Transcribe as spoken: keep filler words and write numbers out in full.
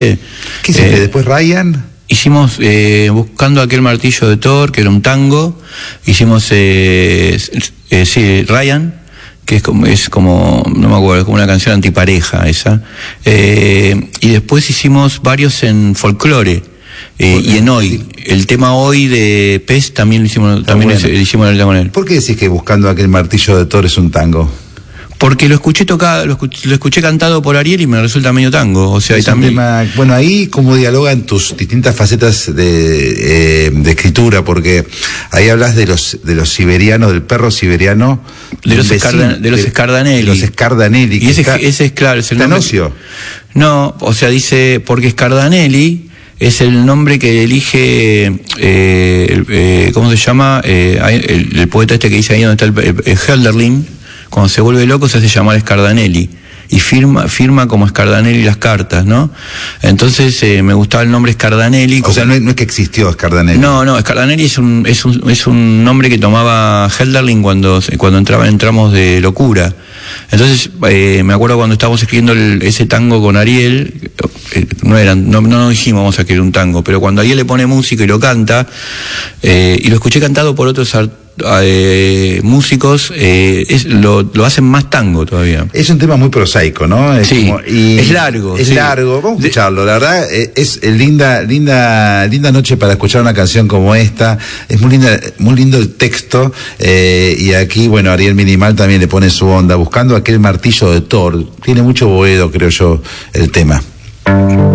¿Qué hiciste? Eh, ¿Después Ryan? Hicimos eh, Buscando aquel martillo de Thor, que era un tango. Hicimos, eh, eh, sí, Ryan, que es como, es como, no me acuerdo, como una canción antipareja esa. Eh, y después hicimos varios en folclore. Eh, y en Hoy, el tema Hoy de Pez también lo hicimos, también bueno. lo hicimos el con él. ¿Por qué decís que Buscando aquel martillo de Thor es un tango? Porque lo escuché tocado, lo escuché, lo escuché cantado por Ariel y me resulta medio tango. O sea, es y también... tema, bueno, ahí cómo dialogan tus distintas facetas de, eh, de escritura, porque ahí hablas de los de los siberianos, del perro siberiano, de los, Escarda, de los Scardanelli. De los Scardanelli. Y ese, ese es claro, es el nombre. ¿Tanocio? No, o sea, dice, porque Scardanelli es el nombre que elige, eh, el, eh, ¿cómo se llama? Eh, el, el poeta este que dice ahí donde está el, el, el Hölderlin. Cuando se vuelve loco se hace llamar Scardanelli y firma firma como Scardanelli las cartas, ¿no? Entonces eh, me gustaba el nombre Scardanelli. O como... sea, no es, no es que existió Scardanelli. No, no, Scardanelli es un es un es un nombre que tomaba Hölderlin cuando cuando entraba en tramos de locura. Entonces eh, me acuerdo cuando estábamos escribiendo el, ese tango con Ariel, eh, no eran no no nos dijimos vamos a escribir un tango, pero cuando Ariel le pone música y lo canta eh, y lo escuché cantado por otros artistas, Eh, músicos eh, es, lo, lo hacen más tango todavía. Es un tema muy prosaico, ¿no? Es sí, como, y es largo. Es sí. largo, vamos a escucharlo. La verdad es, es linda, linda, linda noche para escuchar una canción como esta. Es muy linda, muy lindo el texto eh, y aquí, bueno, Ariel Minimal también le pone su onda, Buscando aquel martillo de Thor. Tiene mucho boedo, creo yo, el tema.